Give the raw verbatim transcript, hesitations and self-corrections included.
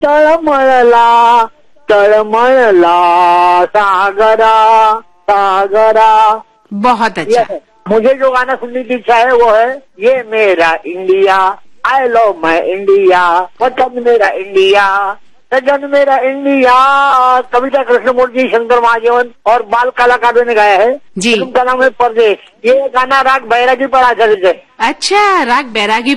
तळमळला तळमळला सागरा सागरा। बहुत अच्छा। मुझे जो गाना सुनने की इच्छा है वो है ये मेरा India, I love my India, वतन मेरा इंडिया, सजन मेरा इंडिया। कविता कृष्णमूर्ति, शंकर महादेवन और बाल कलाकारों ने गाया है जी। फिल्म का नाम है परदेश। ये गाना राग बैरागी पर आधारित है। अच्छा, राग बैरागी